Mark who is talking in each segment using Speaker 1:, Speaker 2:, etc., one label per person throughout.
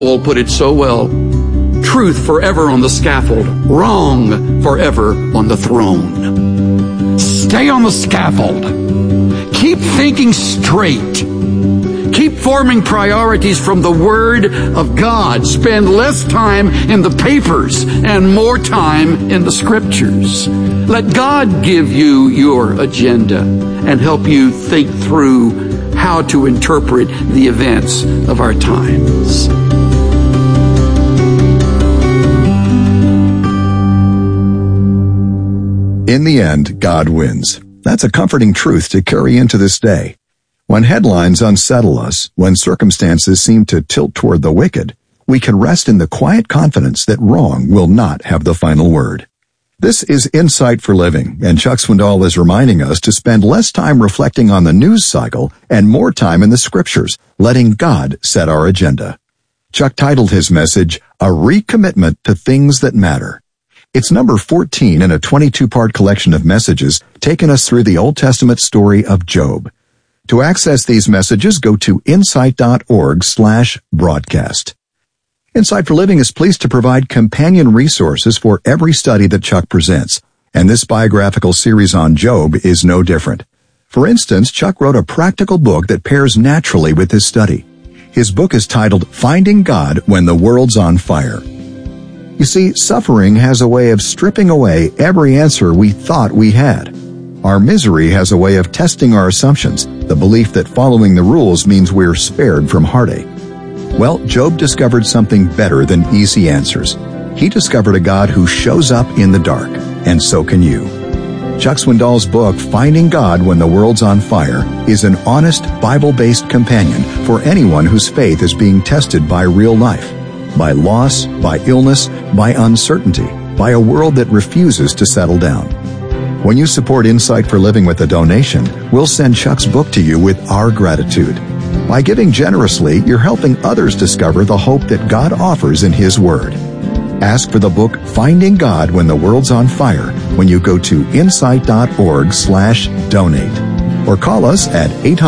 Speaker 1: Paul put it so well. Truth forever on the scaffold, wrong forever on the throne. Stay on the scaffold. Keep thinking straight. Keep forming priorities from the Word of God. Spend less time in the papers and more time in the Scriptures. Let God give you your agenda and help you think through how to interpret the events of our times.
Speaker 2: In the end, God wins. That's a comforting truth to carry into this day. When headlines unsettle us, when circumstances seem to tilt toward the wicked, we can rest in the quiet confidence that wrong will not have the final word. This is Insight for Living, and Chuck Swindoll is reminding us to spend less time reflecting on the news cycle and more time in the Scriptures, letting God set our agenda. Chuck titled his message, A Recommitment to Things That Matter. It's number 14 in a 22-part collection of messages taking us through the Old Testament story of Job. To access these messages, go to insight.org/broadcast. Insight for Living is pleased to provide companion resources for every study that Chuck presents, and this biographical series on Job is no different. For instance, Chuck wrote a practical book that pairs naturally with his study. His book is titled Finding God When the World's on Fire. You see, suffering has a way of stripping away every answer we thought we had. Our misery has a way of testing our assumptions, the belief that following the rules means we're spared from heartache. Well, Job discovered something better than easy answers. He discovered a God who shows up in the dark, and so can you. Chuck Swindoll's book, Finding God When the World's on Fire, is an honest, Bible-based companion for anyone whose faith is being tested by real life, by loss, by illness, by uncertainty, by a world that refuses to settle down. When you support Insight for Living with a donation, we'll send Chuck's book to you with our gratitude. By giving generously, you're helping others discover the hope that God offers in His Word. Ask for the book Finding God When the World's on Fire when you go to insight.org/donate or call us at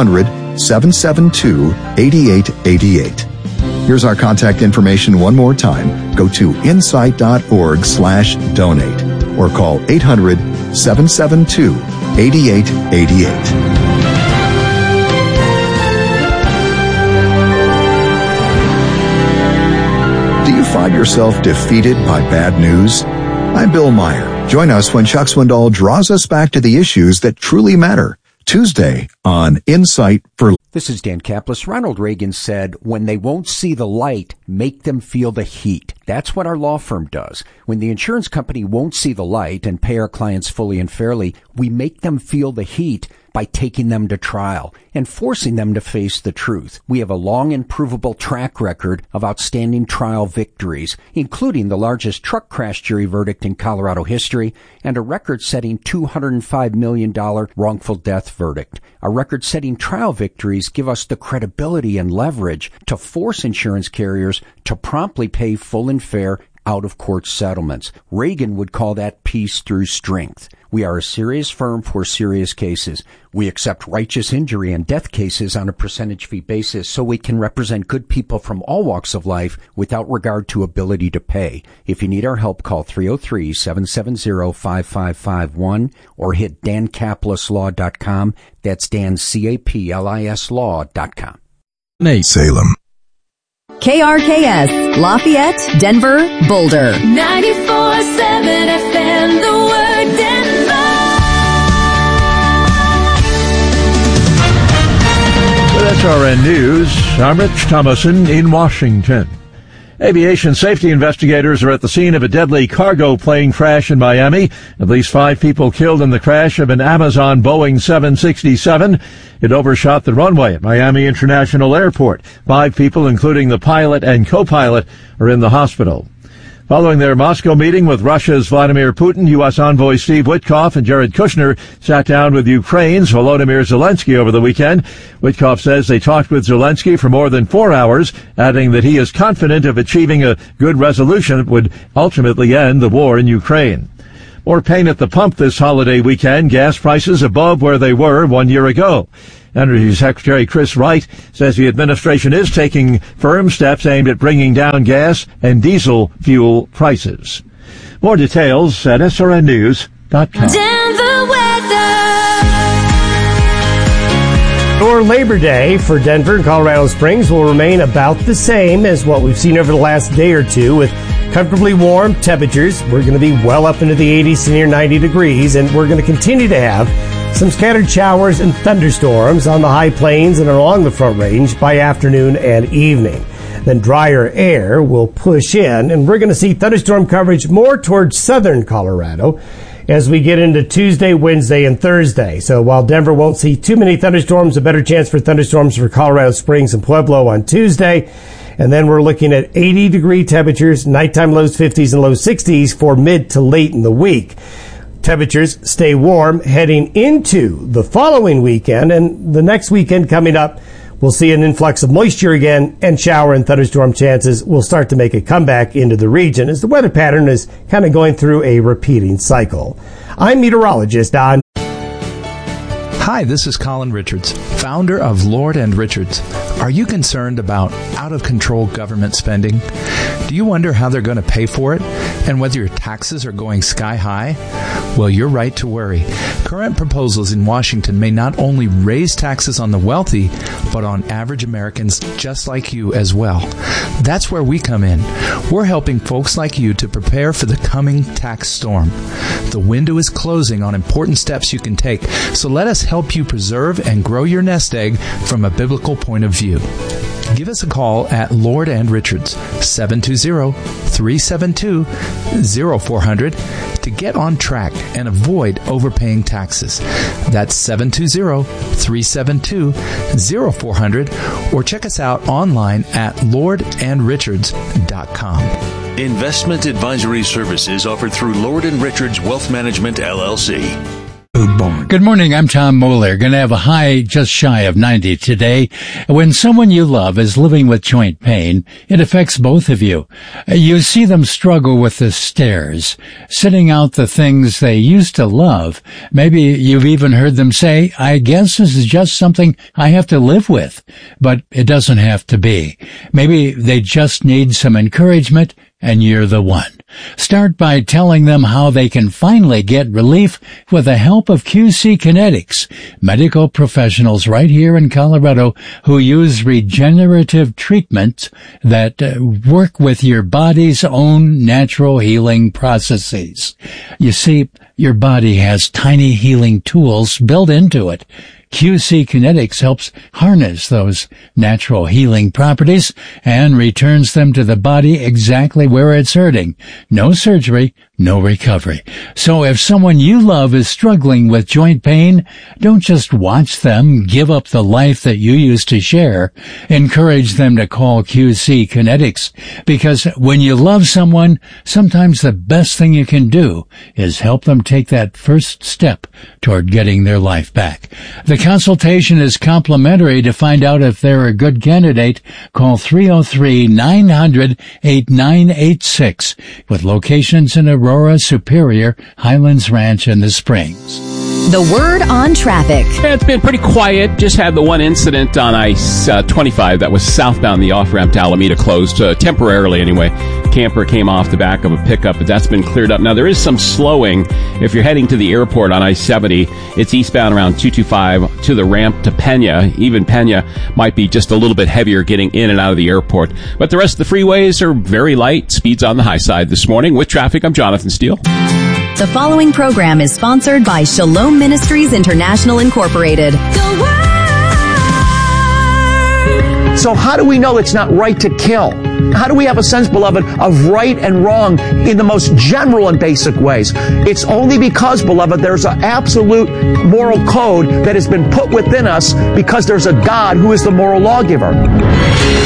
Speaker 2: 800-772-8888. Here's our contact information one more time. Go to insight.org/donate or call 800-772-8888. Do you find yourself defeated by bad news? I'm Bill Meyer. Join us when Chuck Swindoll draws us back to the issues that truly matter. Tuesday on Insight for...
Speaker 3: This is Dan Kaplis. Ronald Reagan said, when they won't see the light, make them feel the heat. That's what our law firm does. When the insurance company won't see the light and pay our clients fully and fairly, we make them feel the heat by taking them to trial and forcing them to face the truth. We have a long and provable track record of outstanding trial victories, including the largest truck crash jury verdict in Colorado history and a record-setting $205 million wrongful death verdict. Our record-setting trial victories give us the credibility and leverage to force insurance carriers to promptly pay full and fair out-of-court settlements. Reagan would call that peace through strength. We are a serious firm for serious cases. We accept righteous injury and death cases on a percentage fee basis so we can represent good people from all walks of life without regard to ability to pay. If you need our help, call 303-770-5551 or hit dancaplisLaw.com. That's Dan, C-A-P-L-I-S Law.com.
Speaker 2: Nate Salem.
Speaker 4: KRKS, Lafayette, Denver, Boulder.
Speaker 5: 94.7 FM, The Word, Denver.
Speaker 6: With SRN News, I'm Rich Thomason in Washington. Aviation safety investigators are at the scene of a deadly cargo plane crash in Miami. At least 5 people killed in the crash of an Amazon Boeing 767. It overshot the runway at Miami International Airport. 5 people, including the pilot and co-pilot, are in the hospital. Following their Moscow meeting with Russia's Vladimir Putin, U.S. envoy Steve Witkoff and Jared Kushner sat down with Ukraine's Volodymyr Zelensky over the weekend. Witkoff says they talked with Zelensky for more than 4 hours, adding that he is confident of achieving a good resolution that would ultimately end the war in Ukraine. More pain at the pump this holiday weekend. Gas prices above where they were 1 year ago. Energy Secretary Chris Wright says the administration is taking firm steps aimed at bringing down gas and diesel fuel prices. More details at srnnews.com.
Speaker 5: Denver weather.
Speaker 7: Your Labor Day for Denver and Colorado Springs will remain about the same as what we've seen over the last day or two, with comfortably warm temperatures. We're going to be well up into the 80s to near 90 degrees, and we're going to continue to have some scattered showers and thunderstorms on the high plains and along the Front Range by afternoon and evening. Then drier air will push in, and we're going to see thunderstorm coverage more towards southern Colorado as we get into Tuesday, Wednesday, and Thursday. So while Denver won't see too many thunderstorms, a better chance for thunderstorms for Colorado Springs and Pueblo on Tuesday. And then we're looking at 80-degree temperatures, nighttime lows 50s and low 60s for mid to late in the week. Temperatures stay warm heading into the following weekend, and the next weekend coming up, we'll see an influx of moisture again, and shower and thunderstorm chances will start to make a comeback into the region as the weather pattern is kind of going through a repeating cycle. I'm meteorologist Don.
Speaker 8: Hi, this is Colin Richards, founder of Lord & Richards. Are you concerned about out-of-control government spending? Do you wonder how they're going to pay for it and whether your taxes are going sky high? Well, you're right to worry. Current proposals in Washington may not only raise taxes on the wealthy, but on average Americans just like you as well. That's where we come in. We're helping folks like you to prepare for the coming tax storm. The window is closing on important steps you can take, so let us help you preserve and grow your nest egg from a biblical point of view. Give us a call at Lord & Richards, 720-372-0400 to get on track and avoid overpaying taxes. That's 720-372-0400, or check us out online at lordandrichards.com.
Speaker 9: Investment advisory services offered through Lord & Richards Wealth Management, LLC.
Speaker 10: Good morning, I'm Tom Moeller. Going to have a high just shy of 90 today. When someone you love is living with joint pain, it affects both of you. You see them struggle with the stairs, sitting out the things they used to love. Maybe you've even heard them say, I guess this is just something I have to live with. But it doesn't have to be. Maybe they just need some encouragement, and you're the one. Start by telling them how they can finally get relief with the help of QC Kinetics, medical professionals right here in Colorado who use regenerative treatments that work with your body's own natural healing processes. You see, your body has tiny healing tools built into it. QC Kinetics helps harness those natural healing properties and returns them to the body exactly where it's hurting. No surgery, no recovery. So if someone you love is struggling with joint pain, don't just watch them give up the life that you used to share. Encourage them to call QC Kinetics, because when you love someone, sometimes the best thing you can do is help them take that first step toward getting their life back. The consultation is complimentary. To find out if they're a good candidate, call 303-900-8986 with locations in Aurora, Superior, Highlands Ranch, and the Springs.
Speaker 4: The word on traffic.
Speaker 11: Yeah, it's been pretty quiet. Just had the one incident on I-25 that was southbound. The off-ramp to Alameda closed temporarily anyway. Camper came off the back of a pickup, but that's been cleared up. Now, there is some slowing. If you're heading to the airport on I-70, it's eastbound around 225 to the ramp to Pena. Even Pena might be just a little bit heavier getting in and out of the airport. But the rest of the freeways are very light. Speeds on the high side this morning. With traffic, I'm Jonathan Steele.
Speaker 4: The following program is sponsored by Shalom Ministries International Incorporated.
Speaker 12: So how do we know it's not right to kill? How do we have a sense, beloved, of right and wrong in the most general and basic ways? It's only because, beloved, there's an absolute moral code that has been put within us because there's a God who is the moral lawgiver.